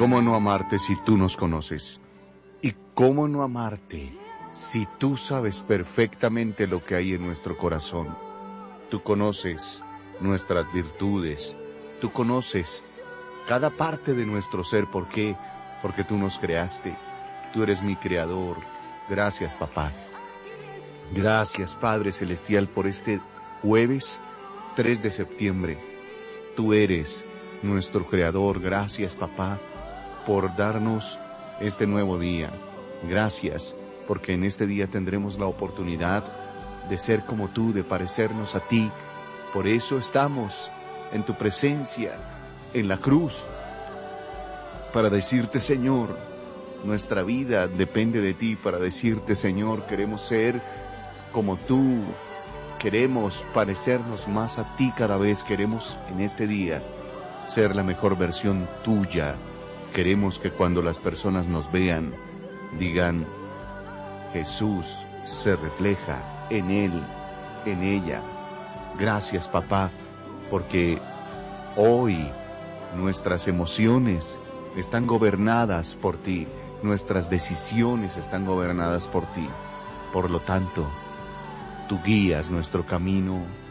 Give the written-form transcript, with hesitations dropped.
cómo no amarte si tú nos conoces? ¿Y cómo no amarte si tú sabes perfectamente lo que hay en nuestro corazón? Tú conoces nuestras virtudes, tú conoces cada parte de nuestro ser. ¿Por qué? Porque tú nos creaste, tú eres mi creador. Gracias, papá. Gracias, Padre Celestial, por este jueves 3 de septiembre. Tú eres nuestro creador. Gracias, papá, por darnos este nuevo día. Gracias, porque en este día tendremos la oportunidad de ser como tú, de parecernos a ti. Por eso estamos en tu presencia, en la cruz, para decirte, Señor, nuestra vida depende de ti. Para decirte, Señor, queremos ser como tú, queremos parecernos más a ti cada vez. Queremos en este día ser la mejor versión tuya. Queremos que cuando las personas nos vean, digan, Jesús se refleja en él, en ella. Gracias, papá, porque hoy nuestras emociones están gobernadas por ti, nuestras decisiones están gobernadas por ti. Por lo tanto, tú guías nuestro camino,